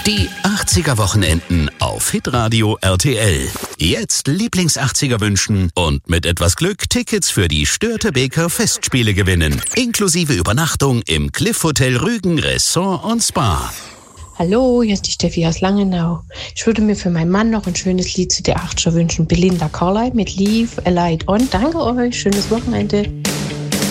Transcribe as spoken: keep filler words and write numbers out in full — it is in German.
Die achtziger-Wochenenden auf Hitradio R T L. Jetzt Lieblings-achtziger wünschen und mit etwas Glück Tickets für die Störtebeker Festspiele gewinnen. Inklusive Übernachtung im Cliff Hotel Rügen Ressort und Spa. Hallo, hier ist die Steffi aus Langenau. Ich würde mir für meinen Mann noch ein schönes Lied zu der achtziger wünschen. Belinda Carlisle mit Leave a Light On. Danke euch, schönes Wochenende.